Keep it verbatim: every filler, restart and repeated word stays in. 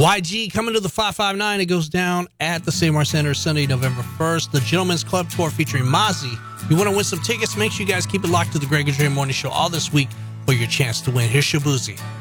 Y G coming to the five five nine. It goes down at the Save Mart Center Sunday, November first. The Gentleman's Club Tour featuring Mozzie. You want to win some tickets? Make sure you guys keep it locked to the Greg and Dre Morning Show all this week for your chance to win. Here's Shabuzi.